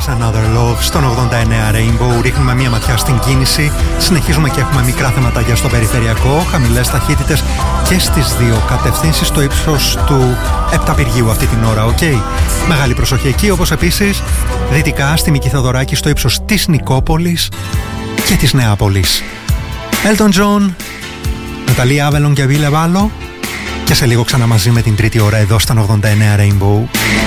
Another Love στον 89 Rainbow. Ρίχνουμε μία ματιά στην κίνηση. Συνεχίζουμε και έχουμε μικρά θεματάκια στο περιφερειακό. Χαμηλές ταχύτητες και στις δύο κατευθύνσεις στο ύψος του Επταπηργείου αυτή την ώρα. Μεγάλη προσοχή εκεί, όπως επίσης δυτικά στη Μική Θεοδωράκη στο ύψος της Νικόπολης και της Νεάπολης. Elton John, Ναταλή Άβελον και Βίλε Βάλο. Και σε λίγο ξανά μαζί με την τρίτη ώρα εδώ στα 89 Rainbow.